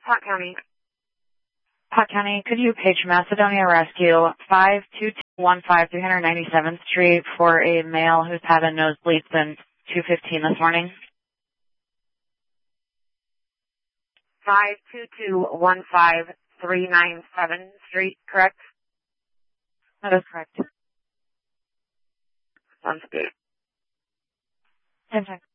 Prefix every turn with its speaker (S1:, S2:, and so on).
S1: Pot County.
S2: Pot County, could you page Macedonia Rescue 52215 397th Street for a male who's had a nosebleed since 2:15 this morning?
S1: 52215 397th Street, correct?
S2: That is correct.
S1: Sounds good.
S2: Same time.